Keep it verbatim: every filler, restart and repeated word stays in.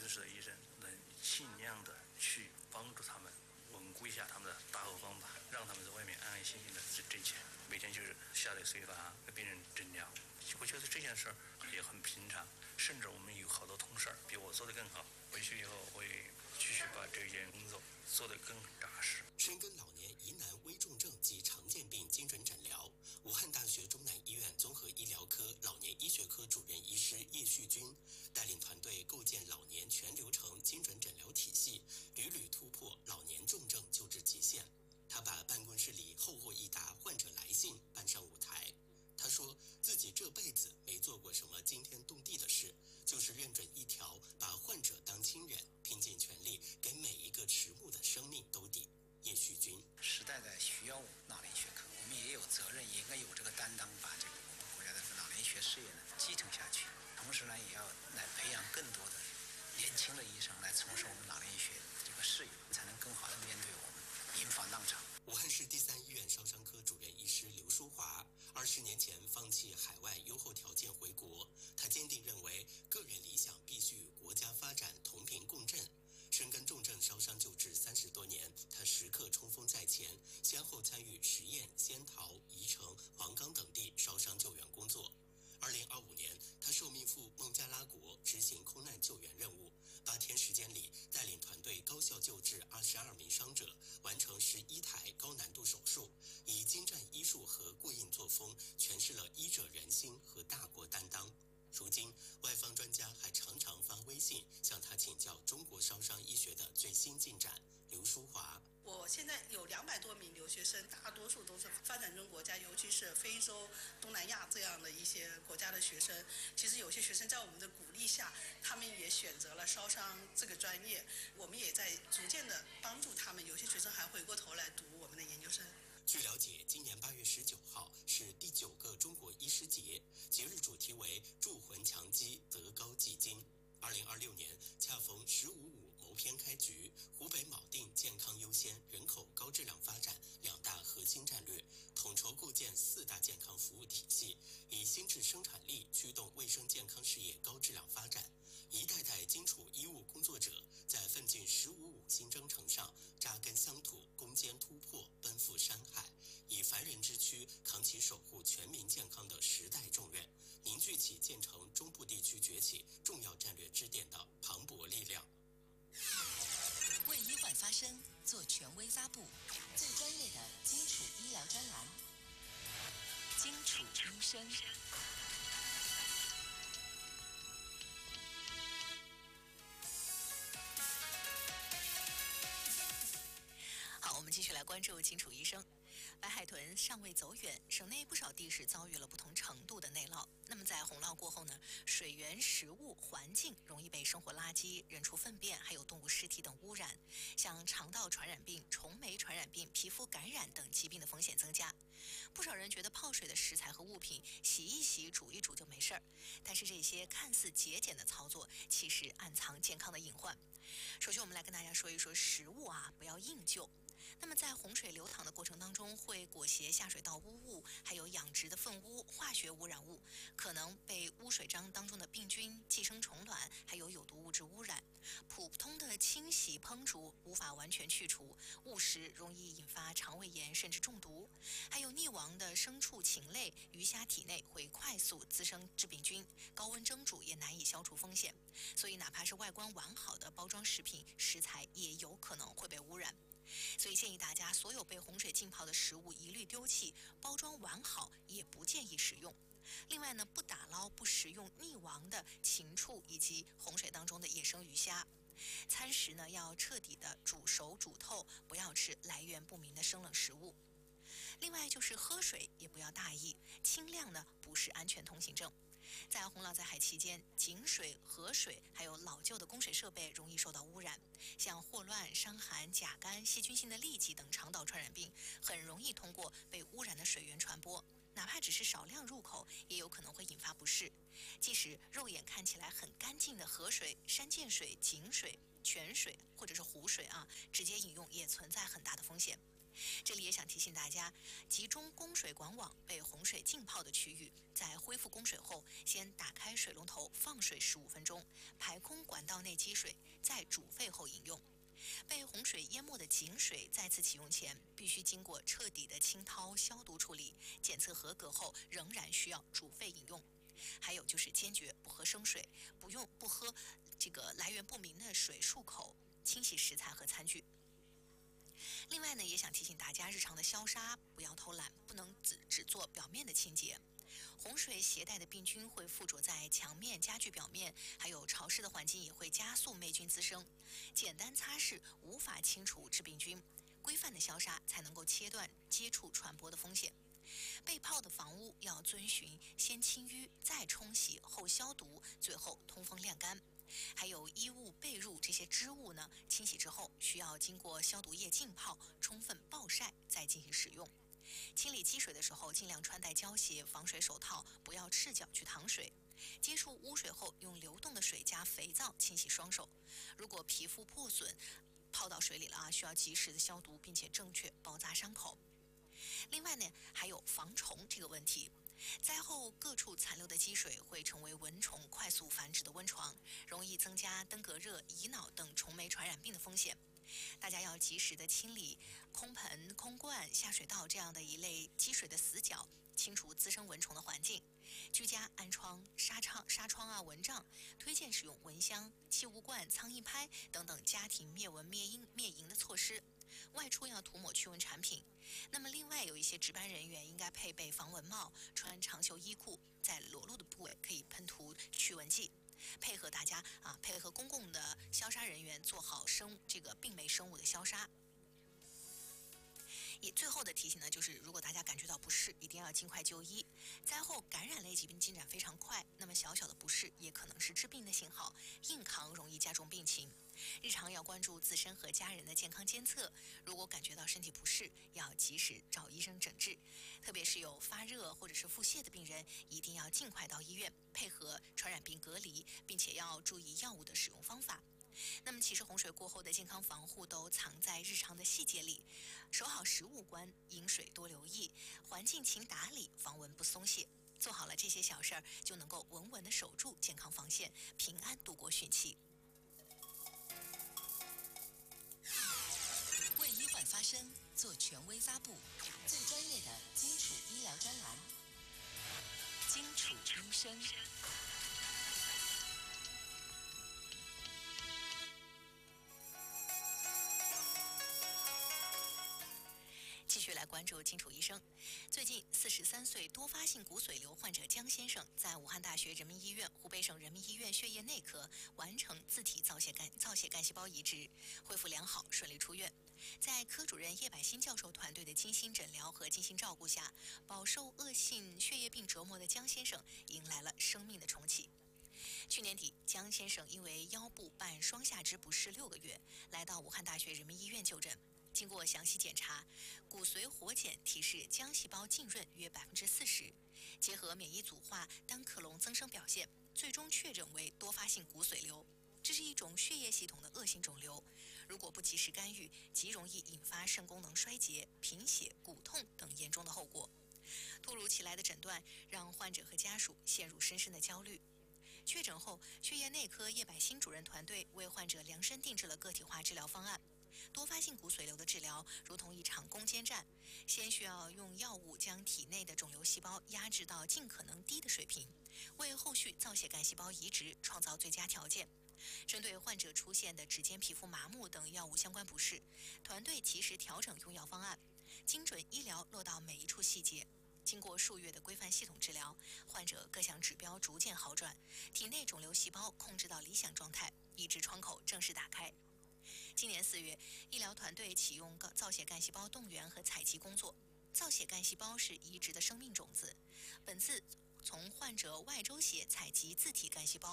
知识的医生能尽量的去帮助他们稳固一下他们的大后方吧，让他们在外面安安心心的挣钱，每天就是下来随访给病人诊疗。我觉得这件事儿也很平常，甚至我们有好多同事比我做得更好。回去以后会继续把这件工作做得更扎实。 深耕老年疑难危重症及常见病精准诊疗，武汉大学中南医院综合医疗科老年医学科主任医师叶旭军带领团队构建老年全流程精准诊疗体系，屡屡突破老年重症救治极限。他把办公室里厚厚一沓患者来信搬上舞台。他说自己这辈子没做过什么惊天动地的事，就是认准一条把患者当亲人，拼尽全力给每一个迟暮的生命兜底。叶旭军， 时代在需要我们老年医学科，我们也有责任，也应该有这个担当，把这个我们国家的老年医学事业呢继承下去。同时呢，也要来培养更多的年轻的医生来从事我们老年医学这个事业，才能更好的面对我们迎防浪潮。 武汉市第三医院烧伤科主任医师刘淑华，二十年前放弃海外优厚条件回国，他坚定认为个人理想必须与国家发展同频共振。深耕重症烧伤救治三十多年，他时刻冲锋在前，先后参与十堰、仙桃、宜城、黄冈等地烧伤救援工作。二零二五年，他受命赴孟加拉国执行空难救援任务，八天时间里带领团队高效救治二十二名伤者，完成十一台高难度手术，以精湛医术和过硬作风诠释了医者仁心和大国担当。如今，外方专家还常常发微信向他请教中国烧伤医学的最新进展。刘淑华， 我现在有两百多名留学生，大多数都是发展中国家，尤其是非洲、东南亚这样的一些国家的学生。其实有些学生在我们的鼓励下，他们也选择了烧伤这个专业，我们也在逐渐的帮助他们。有些学生还回过头来读我们的研究生。 据了解，今年八月十九号是第九个中国医师节，节日主题为铸魂强基，德高继今。二零二六年恰逢“十五五”谋篇开局，湖北铆定健康优先、人口高质量发展两大核心战略，统筹构建四大健康服务体系，以新质生产力驱动卫生健康事业高质量发展。一代代荆楚医务工作者在奋进“十五五”新征程上扎根乡土，攻坚突破，奔赴山海，以凡人之躯扛起守护全民健康的时代重任，凝聚起建成中部地区崛起重要战略支点的磅礴力量。 为医患发声，做权威发布，最专业的荆楚医疗专栏，荆楚医生。好，我们继续来关注荆楚医生。白海豚尚未走远，省内不少地势遭遇了不同程度的内涝。那么在洪涝过后呢，水源、食物、环境容易被生活垃圾、人畜粪便还有动物尸体等污染，像肠道传染病、虫媒传染病、皮肤感染等疾病的风险增加。不少人觉得泡水的食材和物品洗一洗、煮一煮就没事儿，但是这些看似节俭的操作，其实暗藏健康的隐患。首先，我们来跟大家说一说食物啊，不要硬就。那么在洪水流淌的过程当中，会裹挟下水道污物，还有养殖的粪污、化学污染物，可能被污水章当中的病菌、寄生虫卵还有有毒物质污染。普通的清洗烹煮无法完全去除，误食容易引发肠胃炎甚至中毒。还有溺亡的牲畜、禽类、鱼虾体内会快速滋生致病菌，高温蒸煮也难以消除风险。所以哪怕是外观完好的包装食品，食材也有可能会被污染。所以建议大家，所有被洪水浸泡的食物一律丢弃，包装完好也不建议食用。另外呢，不打捞、不食用溺亡的禽畜以及洪水当中的野生鱼虾。餐食呢要彻底的煮熟煮透，不要吃来源不明的生冷食物。另外就是喝水也不要大意，清亮呢不是安全通行证。在洪涝灾害期间，井水、河水还有老旧的供水设备容易受到污染，像霍乱、伤寒、甲肝、细菌性的痢疾等肠道传染病，很容易通过被污染的水源传播。哪怕只是少量入口，也有可能会引发不适。即使肉眼看起来很干净的河水、山涧水、井水、泉水或者是湖水啊，直接饮用也存在很大的风险。 这里也想提醒大家，集中供水管网被洪水浸泡的区域，在恢复供水后，先打开水龙头放水十五分钟，排空管道内积水，再煮沸后饮用。被洪水淹没的井水再次启用前，必须经过彻底的清掏消毒处理，检测合格后仍然需要煮沸饮用。还有就是坚决不喝生水，不用不喝这个来源不明的水漱口，清洗食材和餐具。另外呢，也想提醒大家，日常的消杀不要偷懒，不能只只做表面的清洁。洪水携带的病菌会附着在墙面、家具表面，还有潮湿的环境也会加速霉菌滋生。简单擦拭无法清除致病菌，规范的消杀才能够切断接触传播的风险。被泡的房屋要遵循先清淤、再冲洗、后消毒，最后通风晾干。还有衣物、被褥这些织物呢，清洗之后需要经过消毒液浸泡，充分暴晒再进行使用。清理积水的时候，尽量穿戴胶鞋、防水手套，不要赤脚去淌水。接触污水后，用流动的水加肥皂清洗双手。如果皮肤破损，泡到水里了啊，需要及时的消毒，并且正确包扎伤口。另外呢，还有防虫这个问题。灾后各处残留的积水会成为蚊虫快速繁殖的温床，容易增加登革热、乙脑等虫媒传染病的风险。大家要及时的清理空盆、空罐、下水道这样的一类积水的死角，清除滋生蚊虫的环境。居家安窗、纱窗、纱窗啊、蚊帐，推荐使用蚊香、气雾罐、苍蝇拍等等家庭灭蚊灭蝇灭蝇的措施。外出要涂抹驱蚊产品。那么另外有一些值班人员应该配备防蚊帽，穿长袖衣裤，在裸露的部位可以喷涂驱蚊剂。配合大家啊，配合公共的消杀人员做好生这个病媒生物的消杀。也最后的提醒呢，就是如果大家感觉到不适，一定要尽快就医。灾后感染类疾病进展非常快，那么小小的不适也可能是致病的信号，硬扛容易加重病情。日常要关注自身和家人的健康监测，如果感觉到身体不适，要及时找医生诊治。特别是有发热或者是腹泻的病人，一定要尽快到医院，配合传染病隔离，并且要注意药物的使用方法。那么其实洪水过后的健康防护都藏在日常的细节里，守好食物关，饮水多留意，环境勤打理，防蚊不松懈。做好了这些小事儿，就能够稳稳地守住健康防线，平安度过汛期。 为医患发声，做权威发布，最专业的基础医疗专栏，基础医生。 继续来关注金楚医生。最近，四十三岁多发性骨髓瘤患者江先生在武汉大学人民医院、湖北省人民医院血液内科完成自体造血干造血干细胞移植，恢复良好，顺利出院。在科主任叶百新教授团队的精心诊疗和精心照顾下，饱受恶性血液病折磨的江先生迎来了生命的重启。去年底，江先生因为腰部伴双下肢不适六个月，来到武汉大学人民医院就诊。经过详细检查，骨髓活检提示浆细胞浸润约百分之四十，结合免疫组化单克隆增生表现，最终确诊为多发性骨髓瘤。这是一种血液系统的恶性肿瘤，如果不及时干预，极容易引发肾功能衰竭、贫血、骨痛等严重的后果。突如其来的诊断让患者和家属陷入深深的焦虑。确诊后，血液内科叶百新主任团队为患者量身定制了个体化治疗方案。多发性骨髓瘤的治疗如同一场攻坚战，先需要用药物将体内的肿瘤细胞压制到尽可能低的水平，为后续造血干细胞移植创造最佳条件。针对患者出现的指尖皮肤麻木等药物相关不适，团队及时调整用药方案，精准医疗落到每一处细节。经过数月的规范系统治疗，患者各项指标逐渐好转，体内肿瘤细胞控制到理想状态，移植窗口正式打开。今年四月，医疗团队启用造血干细胞动员和采集工作。造血干细胞是移植的生命种子，本次从患者外周血采集自体干细胞。